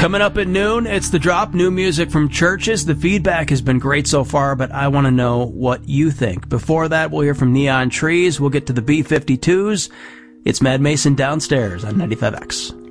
Coming up at noon, it's The Drop, new music from Churches. The feedback has been great so far, but I want to know what you think. Before that, we'll hear from Neon Trees. We'll get to the B-52s. It's Mad Mason downstairs on 95X.